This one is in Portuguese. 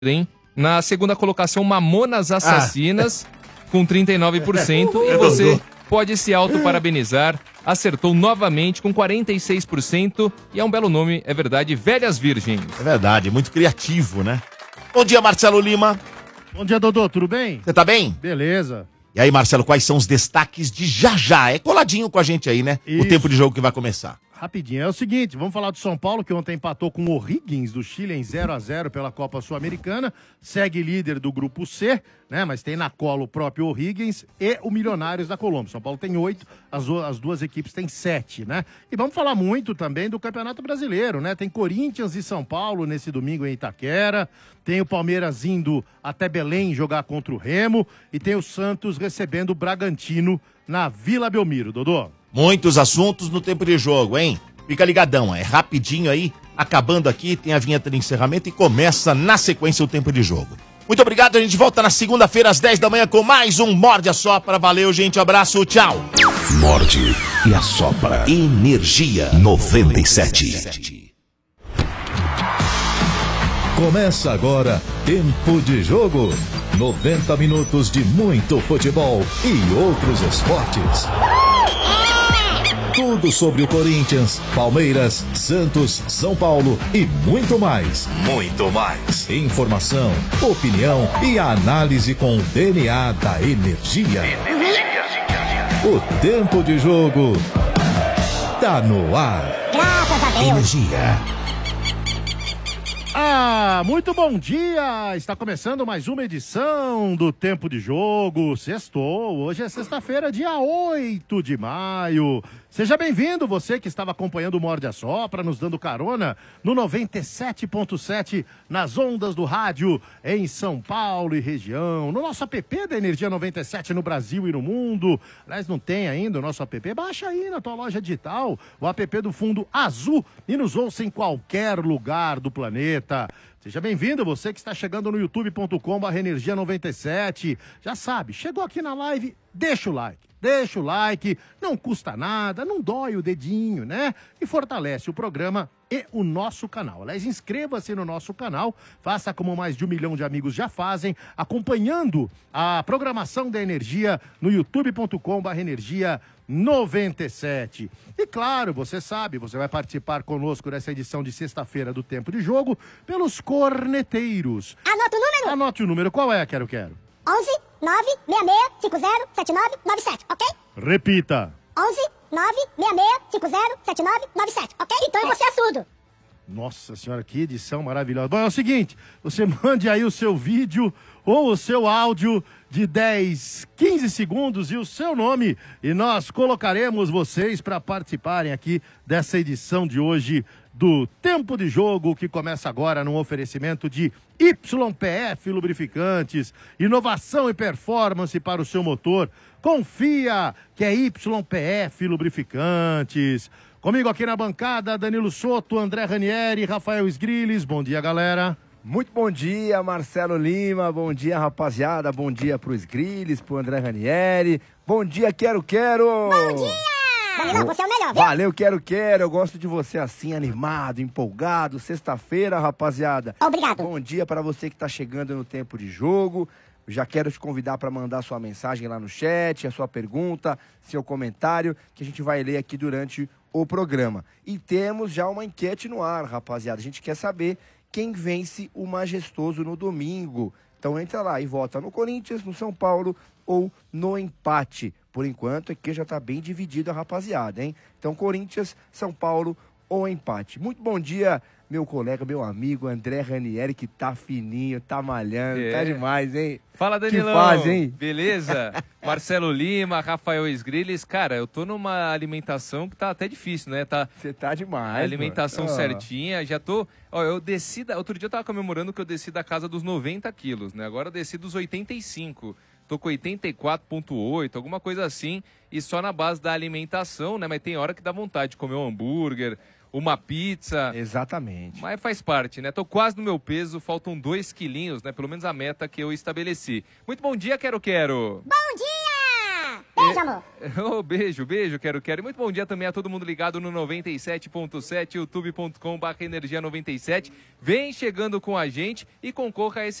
hein? Na segunda colocação, Mamonas Assassinas, com 39%. E você pode se auto-parabenizar. Acertou novamente com 46%. E é um belo nome, é verdade, Velhas Virgens. É verdade, muito criativo, né? Bom dia, Marcelo Lima. Bom dia, Dodô, tudo bem? Você tá bem? Beleza. E aí, Marcelo, quais são os destaques de já? É coladinho com a gente aí, né? Isso. O tempo de jogo que vai começar. Rapidinho, é o seguinte, vamos falar do São Paulo, que ontem empatou com o O'Higgins do Chile em 0-0 pela Copa Sul-Americana, segue líder do grupo C, né, mas tem na cola o próprio O'Higgins e o Milionários da Colômbia. São Paulo tem 8, as duas equipes têm 7, né? E vamos falar muito também do Campeonato Brasileiro, né? Tem Corinthians e São Paulo nesse domingo em Itaquera, tem o Palmeiras indo até Belém jogar contra o Remo e tem o Santos recebendo o Bragantino na Vila Belmiro, Dodô. Muitos assuntos no tempo de jogo, hein? Fica ligadão, é rapidinho aí, acabando aqui, tem a vinheta de encerramento e começa na sequência o tempo de jogo. Muito obrigado, a gente volta na segunda-feira às 10 da manhã com mais um Morde a Sopra. Valeu, gente, abraço, tchau. Morde e Assopra. Energia 97. Começa agora Tempo de Jogo. 90 minutos de muito futebol e outros esportes. Tudo sobre o Corinthians, Palmeiras, Santos, São Paulo e muito mais. Muito mais. Informação, opinião e a análise com o DNA da energia. O Tempo de Jogo tá no ar. Graças a Deus. Energia. Muito bom dia! Está começando mais uma edição do Tempo de Jogo. Sextou, hoje é sexta-feira, dia 8 de maio. Seja bem-vindo, você que estava acompanhando o Morde a Sopra, nos dando carona no 97.7 nas ondas do rádio em São Paulo e região, no nosso app da Energia 97 no Brasil e no mundo. Aliás, não tem ainda o nosso app? Baixa aí na tua loja digital, o app do Fundo Azul e nos ouça em qualquer lugar do planeta. Seja bem-vindo, você que está chegando no youtube.com/energia97. Já sabe, chegou aqui na live, deixa o like, não custa nada, não dói o dedinho, né? E fortalece o programa e o nosso canal. Aliás, inscreva-se no nosso canal, faça como mais de 1 milhão de amigos já fazem, acompanhando a programação da Energia no youtube.com/energia97. E claro, você sabe, você vai participar conosco dessa edição de sexta-feira do Tempo de Jogo pelos corneteiros. Anota o número. Anote o número, qual é, Quero? 11 966 50 7997, ok? Repita. 11 966 50 7997, ok? Então você é surdo. Nossa senhora, que edição maravilhosa. Bom, é o seguinte, você mande aí o seu vídeo ou o seu áudio de 10, 15 segundos e o seu nome e nós colocaremos vocês para participarem aqui dessa edição de hoje do Tempo de Jogo, que começa agora num oferecimento de YPF Lubrificantes, inovação e performance para o seu motor. Confia que é YPF Lubrificantes. Comigo aqui na bancada, Danilo Soto, André Ranieri, Rafael Sgrilles. Bom dia, galera. Muito bom dia, Marcelo Lima. Bom dia, rapaziada. Bom dia pro Sgrilles, pro André Ranieri. Bom dia, Quero. Bom dia! Danilão, você é o melhor, viu? Valeu, Quero. Eu gosto de você assim, animado, empolgado. Sexta-feira, rapaziada. Obrigado. Bom dia para você que tá chegando no Tempo de Jogo. Já quero te convidar para mandar sua mensagem lá no chat, a sua pergunta, seu comentário, que a gente vai ler aqui durante o programa. E temos já uma enquete no ar, rapaziada. A gente quer saber quem vence o Majestoso no domingo. Então entra lá e vota no Corinthians, no São Paulo ou no empate. Por enquanto, aqui já tá bem dividido a rapaziada, hein? Então, Corinthians, São Paulo ou empate. Muito bom dia, meu colega, meu amigo André Ranieri, que tá fininho, tá malhando, tá demais, hein? Fala, Danilão. Que faz, hein? Beleza? Marcelo Lima, Rafael Sgrilles. Cara, eu tô numa alimentação que tá até difícil, né? Você tá demais, alimentação mano. certinha, já tô... Ó, eu desci... Outro dia eu tava comemorando que eu desci da casa dos 90 quilos, né? Agora eu desci dos 85. Tô com 84,8, alguma coisa assim. E só na base da alimentação, né? Mas tem hora que dá vontade de comer um hambúrguer, uma pizza. Exatamente. Mas faz parte, né? Tô quase no meu peso, faltam 2 quilinhos, né? Pelo menos a meta que eu estabeleci. Muito bom dia, Quero. Bom dia! Beijo, amor. Oh, beijo, quero. E muito bom dia também a todo mundo ligado no 97.7, youtube.com/energia97. Vem chegando com a gente e concorra a esse